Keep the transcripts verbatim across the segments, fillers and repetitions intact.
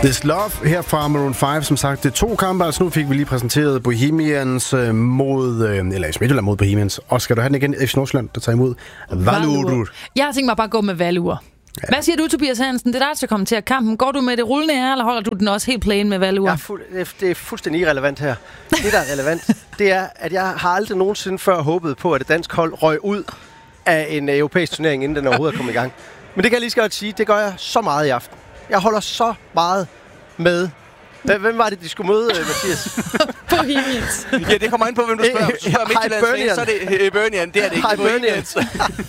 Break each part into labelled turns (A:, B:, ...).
A: This Love her fra Maroon fem. Som sagt, det er to kampe. Altså nu fik vi lige præsenteret Bohemians øh, mod, øh, eller F C Midtjylland mod Bohemians. Og skal du have den igen? F C Nordsjælland, der tager imod Valur.
B: Jeg har tænkt mig bare at gå med Valur. Ja. Hvad siger du, Tobias Hansen? Det er dig, der skal kommentere kampen. Går du med det rullende her, eller holder du den også helt plain med Valur?
C: Ja, fu- det er fuldstændig irrelevant her. Det, der er relevant, det er, at jeg har aldrig nogensinde før håbet på, at et dansk hold røg ud af en europæisk turnering, inden den overhovedet er kommet i gang. Men det kan jeg lige så godt sige, det gør jeg så meget i aften. Jeg holder så meget med. Hvem var det, de skulle møde, Mathias?
B: Bohemians.
D: Ja, det kommer ind på, hvem du spørger. Hvis du spørger Midtjyllands, så er det Hibernian. Det er det ikke.
C: Hibernians.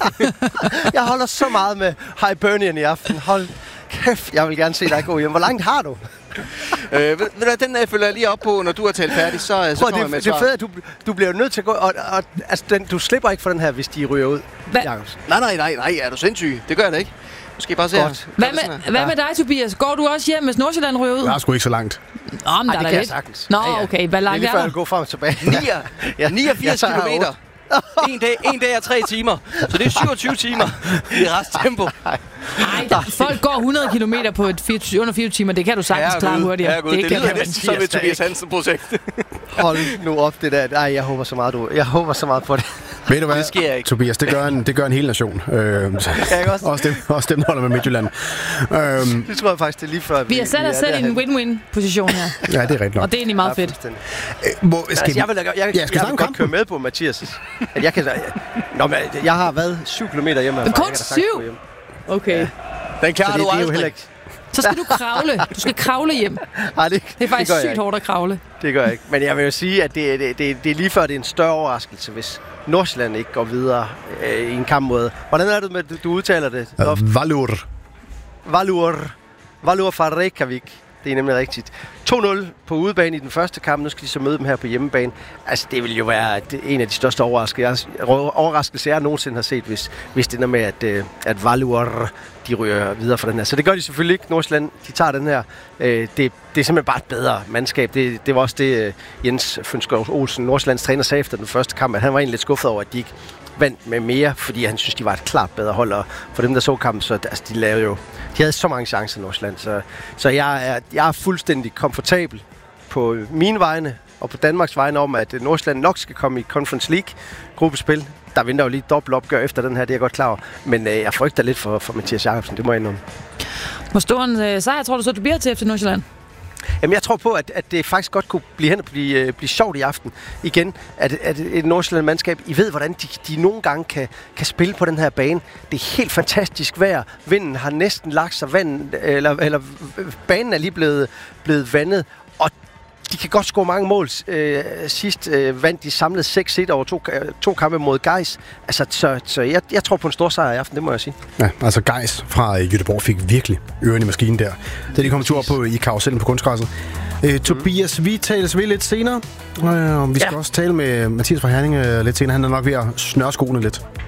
C: Jeg holder så meget med Hibernian i aften. Hold kæft, jeg vil gerne se dig gå hjem. Hvor langt har du?
D: øh, ved, ved du, den uh, følger jeg lige op på, når du har talt færdig, så, så kommer jeg med
C: det, det er fedt, at du, du bliver nødt til at gå, og, og altså, den, du slipper ikke for den her, hvis de ryger ud.
B: Hva?
D: Nej, nej, nej, nej, er du sindssyg? Det gør jeg da ikke. Nu skal I bare se her.
B: Hvad med, hvad med dig, Tobias? Går du også hjem, hvis Nordsjælland ryger ud?
A: Jeg er sgu ikke så langt.
B: Nå, men
C: Ej,
B: der
C: det
B: er
C: kan
B: lidt.
C: jeg sagtens.
B: Nå,
C: ja, ja.
B: okay. Hvad langt
C: det er lige
B: er
C: før,
B: der?
C: jeg går frem og tilbage.
D: niogfirs kilometer. En dag, en dag er tre timer. Så det er syvogtyve timer i resttempo.
B: Nej, folk går hundrede kilometer på et fireogtyve, under fireogtyve timer. Det kan du sagtens klare hurtigere.
D: Ja, det, det lyder næsten som et Tobias Hansen-projekt.
C: Hold nu op det der. Ej, jeg håber så meget, du. Jeg håber så meget på det.
A: Ved du hvad,
D: det sker ikke.
A: Tobias, det gør en, det gør en hel nation. Øh,
C: ja, også.
A: også, dem, også dem, der holder med Midtjylland.
C: Øhm, det tror jeg faktisk, det er lige før.
B: Vi, vi har sat os selv i en win-win-position her.
A: Ja, det er rigtigt nok.
B: Og det er egentlig meget
C: ja,
B: fedt.
C: Øh, må, skal altså, jeg vil, jeg, jeg,
A: ja, skal
C: jeg vil godt køre med på Mathias. At jeg, kan, jeg, nå, men jeg har været syv kilometer hjemme.
B: Men kun syv? Okay. Ja.
D: Den klarer
C: det,
D: du
C: det,
D: aldrig.
C: ikke.
B: Så skal du kravle. Du skal kravle hjem.
C: Ej, det,
B: det er faktisk
C: det
B: sygt hårdt at kravle.
C: Det gør jeg ikke. Men jeg vil jo sige, at det, det, det, det er lige før, det er en større overraskelse, hvis Nordsjælland ikke går videre øh, i en kamp mod... Hvordan er det med, du, du udtaler det?
A: Uh, Valur.
C: Valur. Valur fra Reykjavik. Det er nemlig rigtigt. to nul på udebane i den første kamp. Nu skal de så møde dem her på hjemmebane. Altså, det vil jo være en af de største overraskelser, jeg, overraskelser, jeg nogensinde har set, hvis, hvis det er med, at, at Valur, de ryger videre fra den her. Så det gør de selvfølgelig ikke. Nordsjælland, de tager den her. Det, det er simpelthen bare et bedre mandskab. Det, det var også det, Jens Fønsgaard Olsen, Nordsjællands træner, sagde efter den første kamp, at han var egentlig lidt skuffet over, at de ikke vandt med mere, fordi han synes, de var et klart bedre hold, og for dem, der så kampen, så altså, de lavede jo, de havde så mange chancer i Nordsjælland, så, så jeg, er, jeg er fuldstændig komfortabel på mine vegne, og på Danmarks vegne om, at Nordsjælland nok skal komme i Conference League-gruppespil. Der venter jo lige et dobbelt opgør efter den her, det er jeg godt klar over, men øh, jeg frygter lidt for, for Mathias Jacobsen, det må jeg indrømme.
B: Hvor stor en øh, sejr tror du så, du bliver til efter Nordsjælland?
C: Jamen, jeg tror på, at, at det faktisk godt kunne blive hen og blive, uh, blive sjovt i aften. Igen, at, at et Nordsjælland-mandskab, I ved, hvordan de, de nogle gange kan, kan spille på den her bane. Det er helt fantastisk vejr. Vinden har næsten lagt sig, vand, eller, eller banen er lige blevet, blevet vandet, og de kan godt score mange mål. Øh, sidst øh, vandt de samlet seks et over to, to kampe mod Gais. Altså, så, så jeg, jeg tror på en stor sejr i aften, det må jeg sige.
A: Ja, altså Gais fra Göteborg fik virkelig øren i maskinen der. Da de kom tur på i karusellen på kunstgræsset. Øh, mm. Tobias, vi tales ved lidt senere. Øh, vi skal ja. også tale med Mathias fra Herning øh, lidt senere. Han er nok ved at snøre skoene lidt.